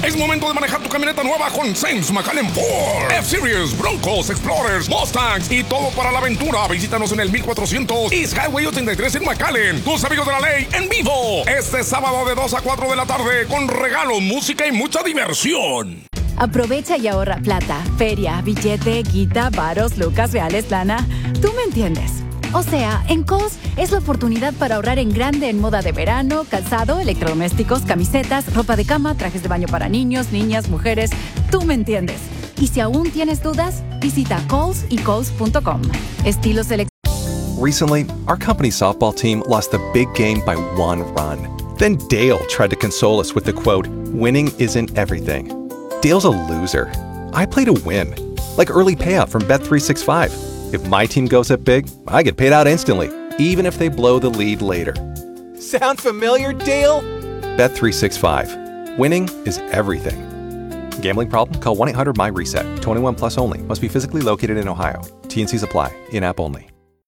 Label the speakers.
Speaker 1: Es momento de manejar tu camioneta nueva con Sense McAllen Ford. F-Series, Broncos, Explorers, Mustangs y todo para la aventura. Visítanos en el 1400 East Highway 83 en McAllen. Tus amigos de la ley en vivo. Este sábado de 2 a 4 de la tarde con regalo, música y mucha diversión.
Speaker 2: Aprovecha y ahorra plata, feria, billete, guita, varos, lucas, reales, lana. Tú me entiendes. O sea, en Kohl's es la oportunidad para ahorrar en grande en moda de verano, calzado, electrodomésticos, camisetas, ropa de cama, trajes de baño para niños, niñas, mujeres. Tú me entiendes. Y si aún tienes dudas, visita Kohl's y Kohls.com. Estilo seleccionado.
Speaker 3: Recently, our company's softball team lost the big game by 1 run. Then Dale tried to console us with the quote, "Winning isn't everything." Dale's a loser. I play to win. Like early payout from Bet365. If my team goes up big, I get paid out instantly, even if they blow the lead later.
Speaker 4: Sound familiar, Dale?
Speaker 3: Bet365. Winning is everything. Gambling problem? Call 1-800-MY-RESET. 21 plus only. Must be physically located in Ohio. T&Cs apply. In-app only.